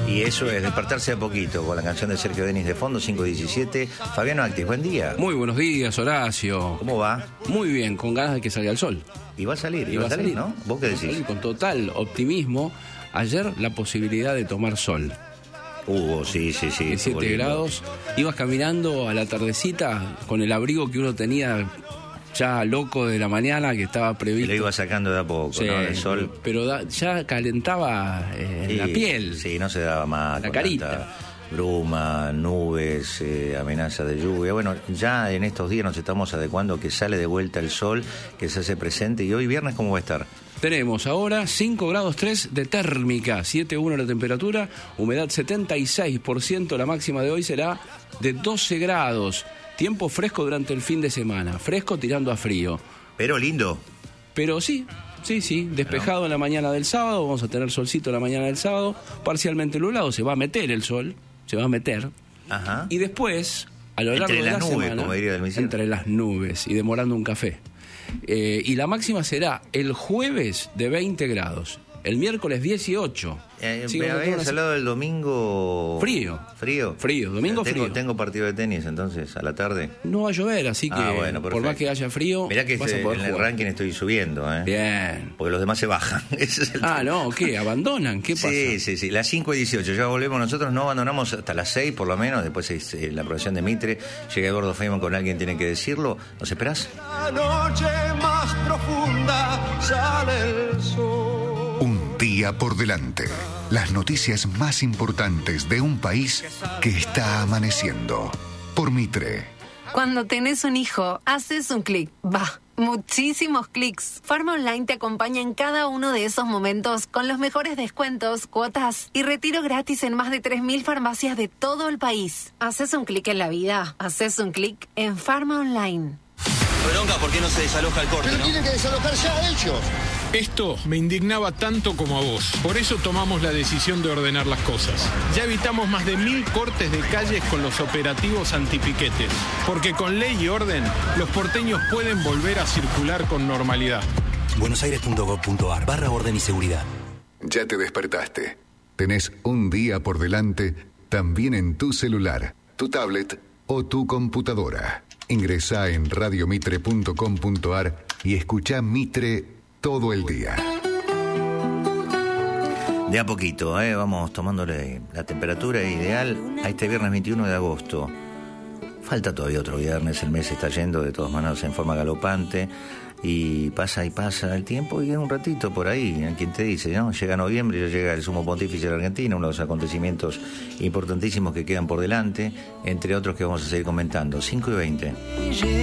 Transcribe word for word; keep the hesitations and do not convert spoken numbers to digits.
Y eso es despertarse a poquito con la canción de Sergio Denis de fondo, cinco diecisiete. Fabiano Actis, buen día. Muy buenos días, Horacio. ¿Cómo va? Muy bien, con ganas de que salga el sol. Y va a salir, y va a salir, ¿no? ¿Vos qué decís? Salir con total optimismo. Ayer la posibilidad de tomar sol. Hubo, uh, sí, sí, sí. diecisiete grados. Ibas caminando a la tardecita con el abrigo que uno tenía ya loco de la mañana, que estaba previsto. Y lo iba sacando de a poco, sí, ¿no? El sol. Pero da, ya calentaba eh, sí, la piel. Sí, no se daba más. La carita. Bruma, nubes, eh, amenaza de lluvia. Bueno, ya en estos días nos estamos adecuando que sale de vuelta el sol, que se hace presente. ¿Y hoy viernes cómo va a estar? Tenemos ahora cinco grados tres de térmica, siete coma uno la temperatura, humedad setenta y seis por ciento, la máxima de hoy será de doce grados. Tiempo fresco durante el fin de semana, fresco tirando a frío. Pero lindo. Pero sí, sí, sí, despejado, ¿no? En la mañana del sábado, vamos a tener solcito en la mañana del sábado, parcialmente nublado, se va a meter el sol, se va a meter. Ajá. Y después, a lo largo entre de las la nubes, semana, como diría del misil. Entre las nubes y demorando un café. Eh, y la máxima será el jueves de veinte grados, el miércoles dieciocho. Eh, me habías hablado del domingo... Frío. Frío. Frío, domingo tengo, frío. Tengo partido de tenis entonces, a la tarde. No va a llover, así que ah, bueno, por más que haya frío, mirá que vas se, a poder en el jugar. ranking estoy subiendo, ¿eh? Bien. Porque los demás se bajan. Ese es el ah, tema. no, ¿qué? ¿Abandonan? ¿Qué pasa? Sí, sí, sí. Las cinco y dieciocho, ya volvemos. Nosotros no abandonamos hasta las seis por lo menos. Después es eh, la aprobación de Mitre. Llega Eduardo Feynman con Alguien Tiene que Decirlo. ¿Nos esperás? La noche más profunda sale el sol. Un día por delante. Las noticias más importantes de un país que está amaneciendo. Por Mitre. Cuando tenés un hijo, haces un clic. Va, muchísimos clics. Farma Online te acompaña en cada uno de esos momentos con los mejores descuentos, cuotas y retiro gratis en más de tres mil farmacias de todo el país. Haces un clic en la vida. Haces un clic en Farma Online. Bronca, ¿por qué no se desaloja el corte? Pero ¿no? tienen que desalojar ya ellos. Esto me indignaba tanto como a vos. Por eso tomamos la decisión de ordenar las cosas. Ya evitamos más de mil cortes de calles con los operativos antipiquetes. Porque con ley y orden, los porteños pueden volver a circular con normalidad. buenosaires punto gov punto ar barra orden y seguridad. Ya te despertaste. Tenés un día por delante también en tu celular, tu tablet o tu computadora. Ingresá en radio mitre punto com punto ar y escuchá Mitre todo el día. De a poquito, ¿eh? Vamos tomándole la temperatura ideal a este viernes veintiuno de agosto. Falta todavía otro viernes, el mes está yendo de todas maneras en forma galopante y pasa y pasa el tiempo y en un ratito por ahí, ¿eh? Quien te dice, ¿no? Llega noviembre y ya llega el sumo pontífice de Argentina, uno de los acontecimientos importantísimos que quedan por delante, entre otros que vamos a seguir comentando. cinco y veinte.